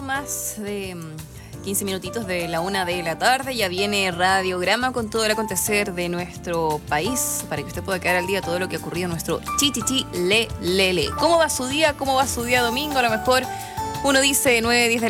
más de 15 minutitos de la 1 de la tarde. Ya viene Radiograma con todo el acontecer de nuestro país para que usted pueda quedar al día de todo lo que ha ocurrido en nuestro chichichi le. ¿Cómo va su día? ¿Cómo va su día domingo? A lo mejor uno dice 9, 10 de